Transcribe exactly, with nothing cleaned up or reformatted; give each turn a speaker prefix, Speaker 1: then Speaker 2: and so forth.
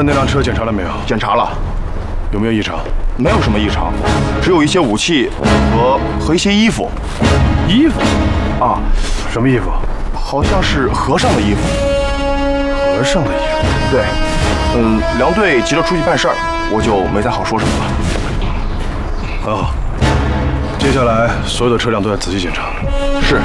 Speaker 1: 才那辆车检查了没有？
Speaker 2: 检查了，
Speaker 1: 有没有异常？
Speaker 2: 没有什么异常，只有一些武器和和一些衣服。
Speaker 1: 衣服？
Speaker 2: 啊，
Speaker 1: 什么衣服？
Speaker 2: 好像是和尚的衣服。
Speaker 1: 和尚的衣服？
Speaker 2: 对，嗯，梁队急着出去办事儿，我就没再好说什么了。
Speaker 1: 很好，接下来所有的车辆都要仔细检查。